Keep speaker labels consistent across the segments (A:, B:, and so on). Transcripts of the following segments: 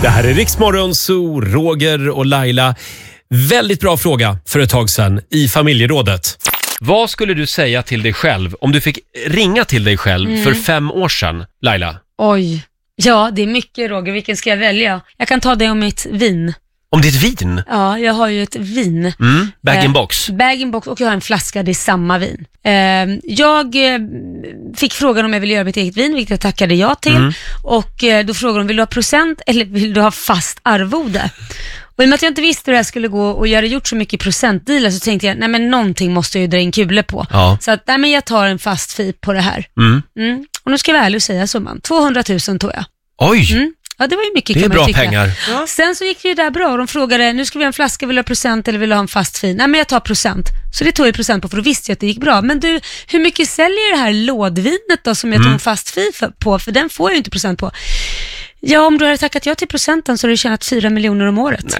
A: Det här är Riksmorgon Zoo, Roger och Laila. Väldigt bra fråga för ett tag sedan i familjerådet. Vad skulle du säga till dig själv om du fick ringa till dig själv för 5 år sedan, Laila?
B: Oj, ja det är mycket Roger. Vilken ska jag välja? Jag kan ta det om mitt vin.
A: Om ditt vin?
B: Ja, jag har ju ett vin.
A: Bag-in-box.
B: Bag-in-box och jag har en flaska, det är samma vin. Jag fick frågan om jag ville göra mitt eget vin, vilket jag tackade ja till. Och då frågade de, vill du ha procent eller vill du ha fast arvode? Och i och med att jag inte visste hur jag skulle gå och jag hade gjort så mycket procentdealar så tänkte jag, nej men någonting måste jag ju dra in kulor på. Ja. Så att, nej men jag tar en fast fee på det här. Och nu ska jag vara ärlig och säga summan. 200 000 tog jag.
A: Oj!
B: Ja, det var ju mycket.
A: Det är bra pengar.
B: Ja. Sen så gick det ju där bra och de frågade, nu ska vi ha en flaska, vill du ha procent eller vill du ha en fast fee? Nej men jag tar procent. Så det tog jag procent på för då visste jag att det gick bra. Men du, hur mycket säljer det här lådvinet då som jag tog en fast fee på? För den får jag ju inte procent på. Ja, om du hade tackat ja till procenten så hade du tjänat 4 miljoner om året.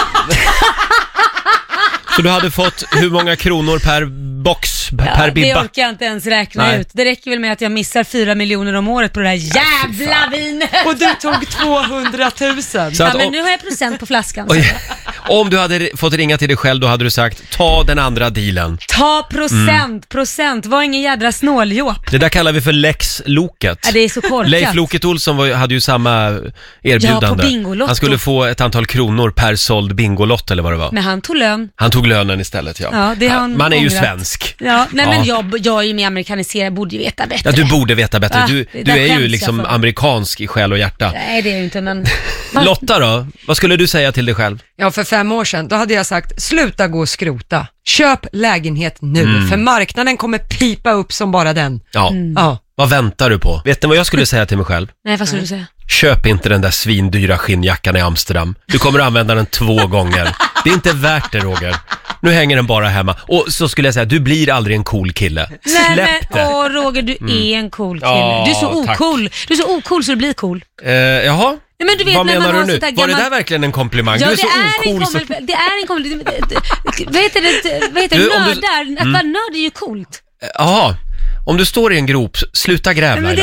A: Så du hade fått hur många kronor per box, per bibba?
B: Det orkar jag inte ens räkna ut. Det räcker väl med att jag missar 4 miljoner om året på det där jävla vinet.
C: Och du tog 200 000.
B: Ja, men nu har jag procent på flaskan.
A: Om du hade fått ringa till dig själv, då hade du sagt, ta den andra dealen.
B: Ta procent, var ingen jädra snåljåp.
A: Det där kallar vi för Lex Loket.
B: Ja, det är så korkat.
A: Leif Loket Olsson hade ju samma erbjudande.
B: Ja, på Bingolotto.
A: Han skulle få ett antal kronor per såld Bingolott eller vad det var.
B: Men han tog lön.
A: Han tog lönen istället,
B: ja det har han
A: man är ju
B: ångrat.
A: Svensk.
B: Ja, nej men jag är ju mer amerikaniserad, borde ju veta bättre.
A: Ja, du borde veta bättre. Du är ju liksom
B: för.
A: Amerikansk i själ och hjärta.
B: Nej, det är ju inte, men...
A: Lotta då? Vad skulle du säga till dig själv?
C: Ja, för 5 år sedan, då hade jag sagt, sluta gå och skrota. Köp lägenhet nu, för marknaden kommer pipa upp som bara den.
A: Ja. Vad väntar du på? Vet ni vad jag skulle säga till mig själv?
B: Nej, vad skulle du säga?
A: Köp inte den där svindyra skinnjackan i Amsterdam. Du kommer att använda den 2 gånger. Det är inte värt det, Roger. Nu hänger den bara hemma. Och så skulle jag säga, du blir aldrig en cool kille. Släpp det.
B: Roger, du är en cool kille. Du är så ocool. Du är så ocool så du blir cool.
A: Jaha.
B: Nej, men du vet,
A: vad menar du nu?
B: Gammal...
A: Var det där verkligen en komplimang?
B: Ja,
A: du är så ocool.
B: Det är en komplimang. Vad heter det? Nördar. Att vara nörd är ju coolt.
A: Jaha. Om du står i en grop, sluta gräva.
B: Men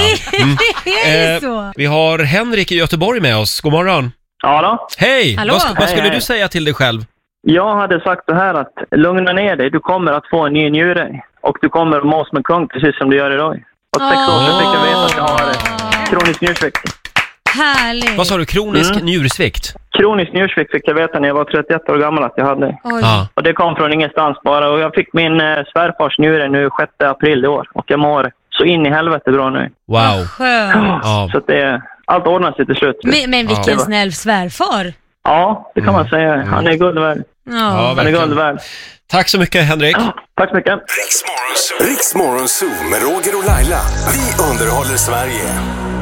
B: det är så.
A: Vi har Henrik i Göteborg med oss. God morgon.
D: Ja då.
A: Hej!
B: Hallå.
A: Vad skulle du säga till dig själv?
D: Jag hade sagt så här att lugna ner dig. Du kommer att få en ny njure. Och du kommer att må som en kung precis som du gör idag. Och 6 år så fick jag veta att jag har kronisk njursvikt.
B: Härligt.
A: Vad sa du? Kronisk njursvikt?
D: Kronisk njursvikt fick jag veta när jag var 31 år gammal att jag hade. Och det kom från ingenstans bara. Och jag fick min svärfars njure nu 6 april i år. Och jag mår så in i helvete bra nu.
A: Wow.
D: Ja. Så att allt ordnar sig till slut.
B: Men vilken snäll svärfar.
D: Ja, det kan man säga. Han är guld värd.
A: Ja,
D: han är guld värd.
A: Tack så mycket, Henrik.
D: Tack så mycket.
E: Riksmorgon Zoo med Roger och Laila. Vi underhåller Sverige.